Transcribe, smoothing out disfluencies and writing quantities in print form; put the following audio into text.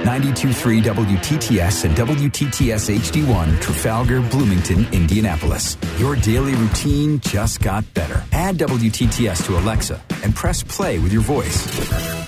92.3 WTTS and WTTS HD1, Trafalgar, Bloomington, Indianapolis. Your daily routine just got better. Add WTTS to Alexa and press play with your voice.